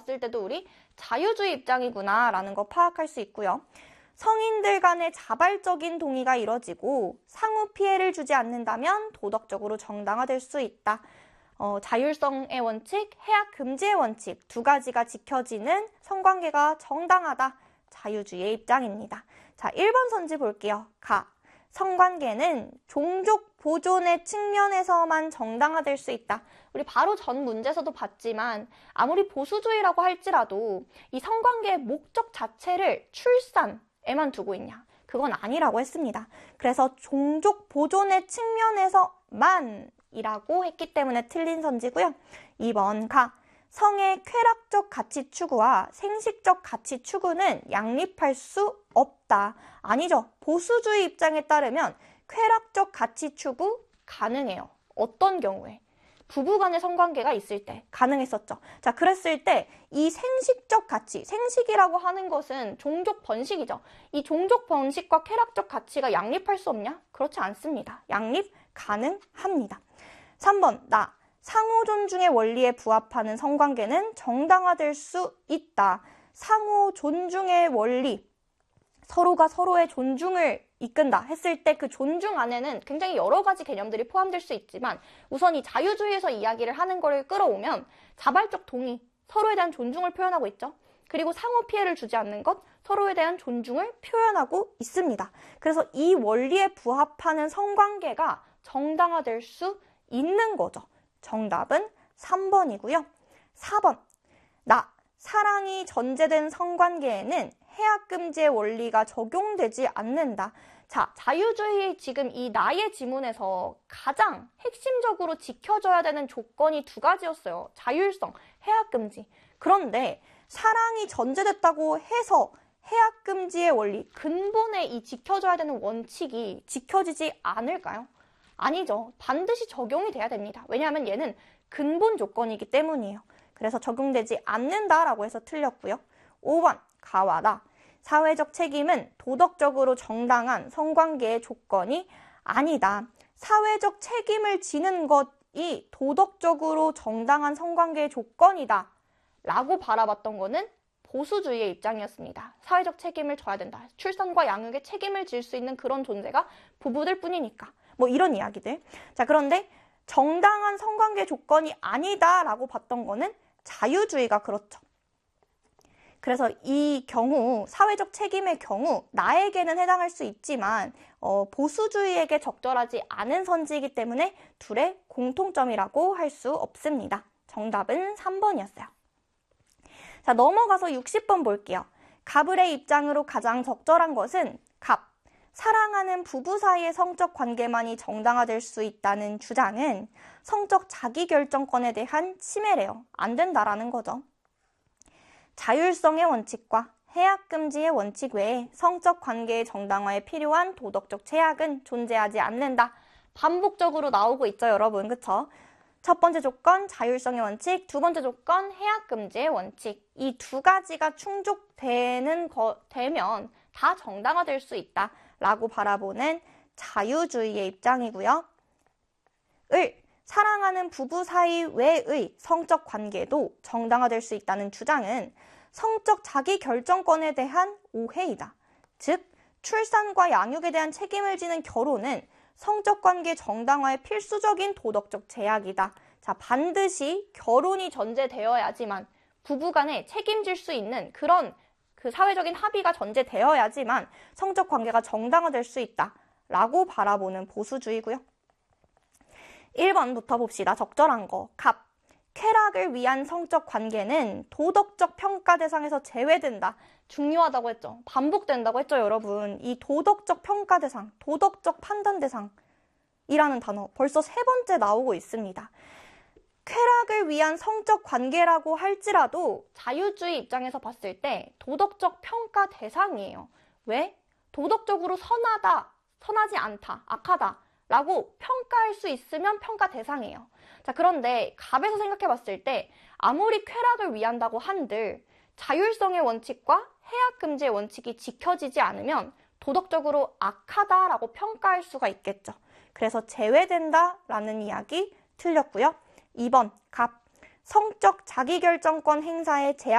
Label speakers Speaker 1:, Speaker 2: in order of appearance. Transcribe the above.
Speaker 1: 봤을 때도 우리 자유주의 입장이구나 라는 거 파악할 수 있고요. 성인들 간의 자발적인 동의가 이뤄지고 상호 피해를 주지 않는다면 도덕적으로 정당화될 수 있다. 자율성의 원칙, 해악 금지의 원칙 두 가지가 지켜지는 성관계가 정당하다. 자유주의의 입장입니다. 자, 1번 선지 볼게요. 가. 성관계는 종족 보존의 측면에서만 정당화될 수 있다. 우리 바로 전 문제에서도 봤지만 아무리 보수주의라고 할지라도 이 성관계의 목적 자체를 출산에만 두고 있냐? 그건 아니라고 했습니다. 그래서 종족 보존의 측면에서만 이라고 했기 때문에 틀린 선지고요. 2번 가. 성의 쾌락적 가치 추구와 생식적 가치 추구는 양립할 수 없다. 아니죠. 보수주의 입장에 따르면 쾌락적 가치 추구 가능해요. 어떤 경우에? 부부간의 성관계가 있을 때 가능했었죠. 자, 그랬을 때 이 생식적 가치, 생식이라고 하는 것은 종족 번식이죠. 이 종족 번식과 쾌락적 가치가 양립할 수 없냐? 그렇지 않습니다. 양립 가능합니다. 3번 나. 상호 존중의 원리에 부합하는 성관계는 정당화될 수 있다. 상호 존중의 원리, 서로가 서로의 존중을 이끈다 했을 때 그 존중 안에는 굉장히 여러 가지 개념들이 포함될 수 있지만 우선 이 자유주의에서 이야기를 하는 거를 끌어오면 자발적 동의, 서로에 대한 존중을 표현하고 있죠. 그리고 상호 피해를 주지 않는 것, 서로에 대한 존중을 표현하고 있습니다. 그래서 이 원리에 부합하는 성관계가 정당화될 수 있는 거죠. 정답은 3번이고요. 4번 나. 사랑이 전제된 성관계에는 해악금지의 원리가 적용되지 않는다. 자, 자유주의 지금 이 나의 지문에서 가장 핵심적으로 지켜져야 되는 조건이 두 가지였어요. 자율성, 해악금지. 그런데 사랑이 전제됐다고 해서 해악금지의 원리, 근본의 이 지켜져야 되는 원칙이 지켜지지 않을까요? 아니죠. 반드시 적용이 돼야 됩니다. 왜냐하면 얘는 근본 조건이기 때문이에요. 그래서 적용되지 않는다라고 해서 틀렸고요. 5번 가와다. 사회적 책임은 도덕적으로 정당한 성관계의 조건이 아니다. 사회적 책임을 지는 것이 도덕적으로 정당한 성관계의 조건이다 라고 바라봤던 거는 보수주의의 입장이었습니다. 사회적 책임을 져야 된다. 출산과 양육에 책임을 질 수 있는 그런 존재가 부부들 뿐이니까. 뭐 이런 이야기들. 자, 그런데 정당한 성관계 조건이 아니다라고 봤던 거는 자유주의가 그렇죠. 그래서 이 경우, 사회적 책임의 경우 나에게는 해당할 수 있지만 보수주의에게 적절하지 않은 선지이기 때문에 둘의 공통점이라고 할 수 없습니다. 정답은 3번이었어요. 자, 넘어가서 60번 볼게요. 갑을의 입장으로 가장 적절한 것은 갑. 사랑하는 부부 사이의 성적 관계만이 정당화될 수 있다는 주장은 성적 자기결정권에 대한 침해래요. 안 된다라는 거죠. 자율성의 원칙과 해악금지의 원칙 외에 성적 관계의 정당화에 필요한 도덕적 제약은 존재하지 않는다. 반복적으로 나오고 있죠, 여러분. 그쵸? 첫 번째 조건 자율성의 원칙, 두 번째 조건 해악금지의 원칙. 이 두 가지가 충족되면 다 정당화될 수 있다 라고 바라보는 자유주의의 입장이고요. 사랑하는 부부 사이 외의 성적 관계도 정당화될 수 있다는 주장은 성적 자기결정권에 대한 오해이다. 즉, 출산과 양육에 대한 책임을 지는 결혼은 성적 관계 정당화의 필수적인 도덕적 제약이다. 자, 반드시 결혼이 전제되어야지만 부부간에 책임질 수 있는 그런 사회적인 합의가 전제되어야지만 성적 관계가 정당화될 수 있다 라고 바라보는 보수주의고요. 1번부터 봅시다. 적절한 거. 갑. 쾌락을 위한 성적 관계는 도덕적 평가 대상에서 제외된다. 중요하다고 했죠. 반복된다고 했죠, 여러분. 이 도덕적 평가 대상, 도덕적 판단 대상이라는 단어 벌써 세 번째 나오고 있습니다. 쾌락을 위한 성적 관계라고 할지라도 자유주의 입장에서 봤을 때 도덕적 평가 대상이에요. 왜? 도덕적으로 선하다, 선하지 않다, 악하다 라고 평가할 수 있으면 평가 대상이에요. 자, 그런데 갑에서 생각해 봤을 때 아무리 쾌락을 위한다고 한들 자율성의 원칙과 해악금지의 원칙이 지켜지지 않으면 도덕적으로 악하다라고 평가할 수가 있겠죠. 그래서 제외된다라는 이야기 틀렸고요. 2번 갑. 성적 자기결정권 행사에 제한